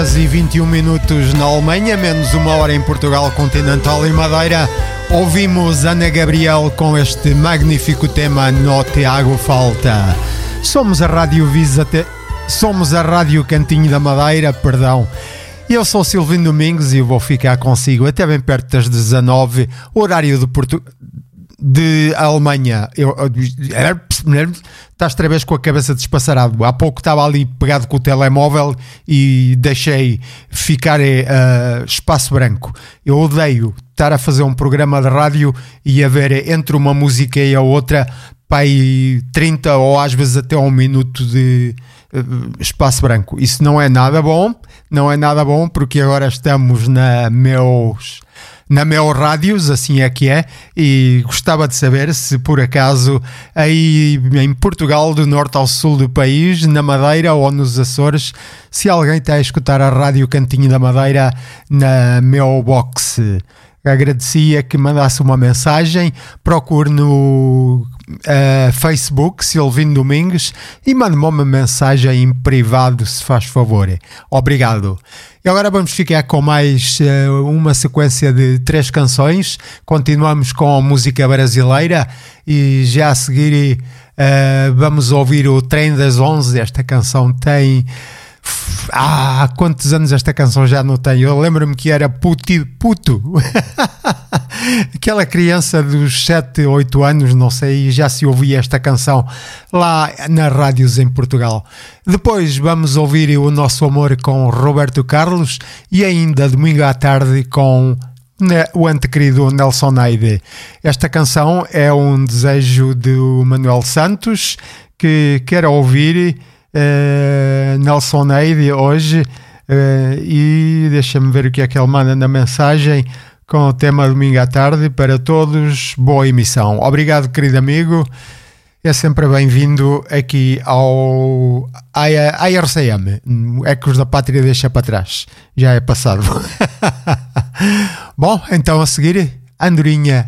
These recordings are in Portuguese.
E 21 minutos na Alemanha, menos uma hora em Portugal continental e Madeira. Ouvimos Ana Gabriel com este magnífico tema No Te Hago Falta. Somos a Rádio somos a Rádio Cantinho da Madeira, perdão. Eu sou Silvino Domingos e vou ficar consigo até bem perto das 19, horário de Alemanha. Estás outra vez com a cabeça despassarado. Há pouco estava ali pegado com o telemóvel e deixei ficar espaço branco. Eu odeio estar a fazer um programa de rádio e haver entre uma música e a outra pai 30 ou às vezes até 1 minuto de espaço branco. Isso não é nada bom, porque agora estamos na Mel Rádios, assim é que é, e gostava de saber se por acaso aí em Portugal, do norte ao sul do país, na Madeira ou nos Açores, se alguém está a escutar a Rádio Cantinho da Madeira na Mel Box. Agradecia que mandasse uma mensagem, procure no Facebook Silvino Domingos e mande-me uma mensagem em privado, se faz favor. Obrigado. E agora vamos ficar com mais uma sequência de 3 canções. Continuamos com a música brasileira e já a seguir vamos ouvir o Trem das 11. Esta canção tem... há quantos anos esta canção já não tem? Eu lembro-me que era puto aquela criança dos 7, 8 anos, não sei, já se ouvia esta canção lá nas rádios em Portugal. Depois vamos ouvir O Nosso Amor com Roberto Carlos e ainda domingo à tarde com o antequerido Nelson Ned. Esta canção é um desejo do Manuel Santos, que quer ouvir Nelson Ned hoje, e deixa-me ver o que é que ele manda na mensagem com o tema domingo à tarde. Para todos, boa emissão. Obrigado, querido amigo, é sempre bem-vindo aqui ao RCM. Ecos da Pátria deixa para trás, já é passado. Bom, então a seguir, Andorinha.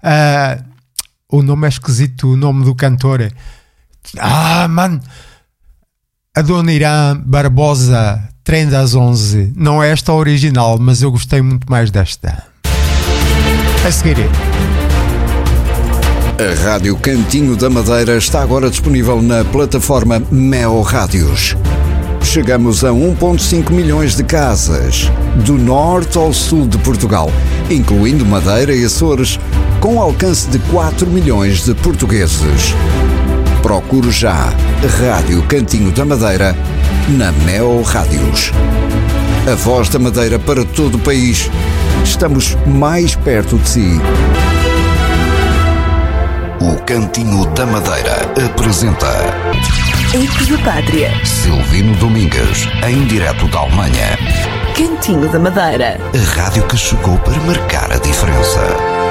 O nome é esquisito, o nome do cantor. Mano, a Dona Irã Barbosa, Trem das 11. Não é esta a original, mas eu gostei muito mais desta. A seguir. A Rádio Cantinho da Madeira está agora disponível na plataforma Mel Rádios. Chegamos a 1,5 milhões de casas, do norte ao sul de Portugal, incluindo Madeira e Açores, com alcance de 4 milhões de portugueses. Procure já Rádio Cantinho da Madeira na Mel Rádios. A voz da Madeira para todo o país. Estamos mais perto de si. O Cantinho da Madeira apresenta Ecos da Pátria. Silvino Domingos, em direto da Alemanha. Cantinho da Madeira. A rádio que chegou para marcar a diferença.